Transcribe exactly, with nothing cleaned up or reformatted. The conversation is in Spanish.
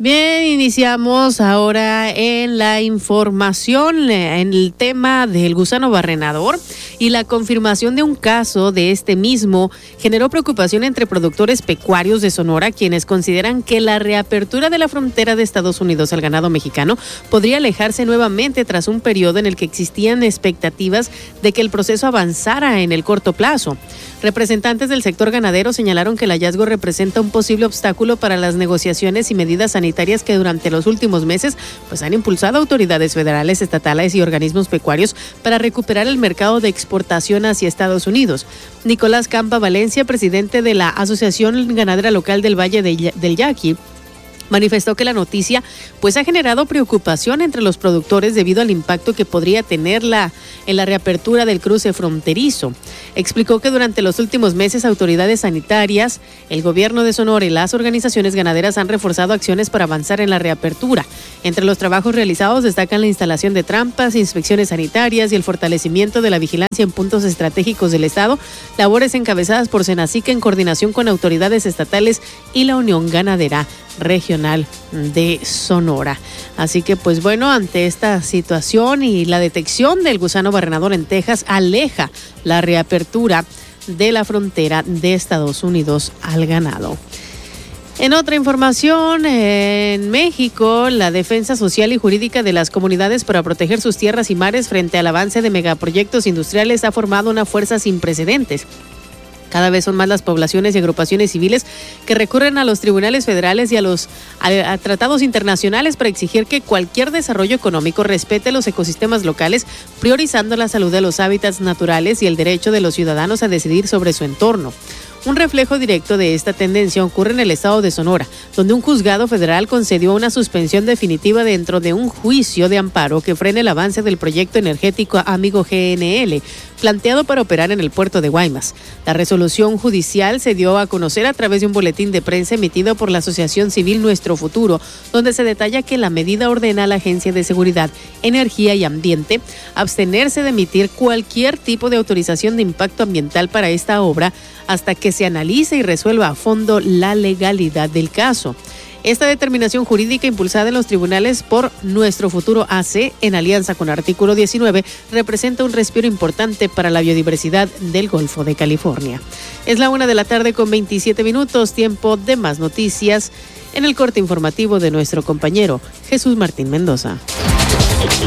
Bien, iniciamos ahora en la información, en el tema del gusano barrenador, y la confirmación de un caso de este mismo generó preocupación entre productores pecuarios de Sonora, quienes consideran que la reapertura de la frontera de Estados Unidos al ganado mexicano podría alejarse nuevamente tras un periodo en el que existían expectativas de que el proceso avanzara en el corto plazo. Representantes del sector ganadero señalaron que el hallazgo representa un posible obstáculo para las negociaciones y medidas sanitarias que durante los últimos meses pues han impulsado autoridades federales, estatales y organismos pecuarios para recuperar el mercado de exportación hacia Estados Unidos. Nicolás Campa Valencia, presidente de la Asociación Ganadera Local del Valle de, del Yaqui, manifestó que la noticia pues ha generado preocupación entre los productores debido al impacto que podría tener la, en la reapertura del cruce fronterizo. Explicó que durante los últimos meses autoridades sanitarias, el gobierno de Sonora y las organizaciones ganaderas han reforzado acciones para avanzar en la reapertura. Entre los trabajos realizados destacan la instalación de trampas, inspecciones sanitarias y el fortalecimiento de la vigilancia en puntos estratégicos del estado, labores encabezadas por Senacica en coordinación con autoridades estatales y la Unión Ganadera Regional de Sonora. Así que pues bueno, ante esta situación y la detección del gusano barrenador en Texas aleja la reapertura de la frontera de Estados Unidos al ganado. En otra información, en México, la defensa social y jurídica de las comunidades para proteger sus tierras y mares frente al avance de megaproyectos industriales ha formado una fuerza sin precedentes. Cada vez son más las poblaciones y agrupaciones civiles que recurren a los tribunales federales y a los a, a tratados internacionales para exigir que cualquier desarrollo económico respete los ecosistemas locales, priorizando la salud de los hábitats naturales y el derecho de los ciudadanos a decidir sobre su entorno. Un reflejo directo de esta tendencia ocurre en el estado de Sonora, donde un juzgado federal concedió una suspensión definitiva dentro de un juicio de amparo que frena el avance del proyecto energético Amigo G N L, planteado para operar en el puerto de Guaymas. La resolución judicial se dio a conocer a través de un boletín de prensa emitido por la Asociación Civil Nuestro Futuro, donde se detalla que la medida ordena a la Agencia de Seguridad, Energía y Ambiente abstenerse de emitir cualquier tipo de autorización de impacto ambiental para esta obra hasta que se analice y resuelva a fondo la legalidad del caso. Esta determinación jurídica impulsada en los tribunales por Nuestro Futuro A C, en alianza con Artículo diecinueve, representa un respiro importante para la biodiversidad del Golfo de California. Es la una de la tarde con veintisiete minutos, tiempo de más noticias en el corte informativo de nuestro compañero Jesús Martín Mendoza.